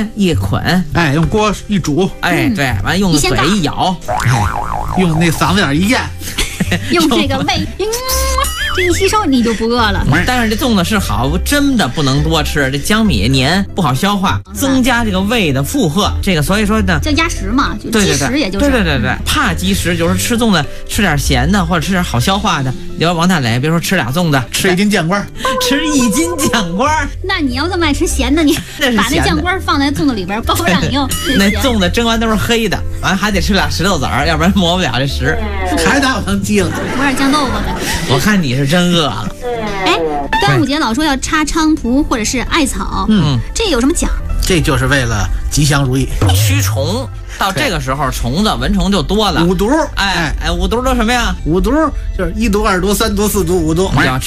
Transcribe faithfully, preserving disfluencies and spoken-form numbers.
棉一捆， 哎，用锅一煮， 哎，对，完用嘴一咬， 哎，用那嗓子眼一咽， 用这个胃，嗯，这一吸收你就不饿了。 但是这粽子是好，真的不能多吃，这江米黏不好消化，增加这个胃的负荷。这个所以说呢， 叫压食嘛，就积食，也就是对对对对，怕积食，就是吃粽子吃点咸的，或者吃点好消化的。你说王大磊，别说吃俩粽子， 吃一斤酱瓜， 吃一斤酱瓜。 那你要这么爱吃咸的，你把那酱瓜放在粽子里边包上用。 那粽子蒸完都是黑的，完还得吃俩石头子儿，要不然磨不了这食。 还拿我当鸡了， 抹点酱豆腐的。 我看你是真饿了。 哎，端午节老说要插菖蒲或者是艾草，嗯，这有什么讲？ 这就是为了吉祥如意， 驱虫。到这个时候，虫子蚊虫就多了。 五毒， 哎哎，五毒都什么呀？ 五毒就是一毒、二毒、三毒、四毒、五毒。